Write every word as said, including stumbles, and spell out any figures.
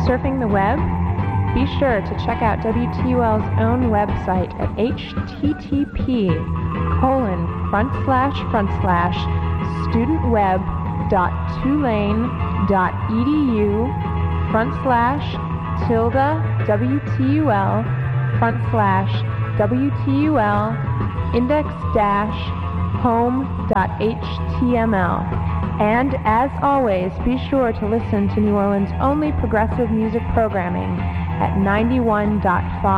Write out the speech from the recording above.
Surfing the web? Be sure to check out W T U L's own website at http colon front slash front slash studentweb.tulane.edu front slash tilde WTUL front slash WTUL index dash home.html. And as always, be sure to listen to New Orleans' only progressive music programming at ninety-one point five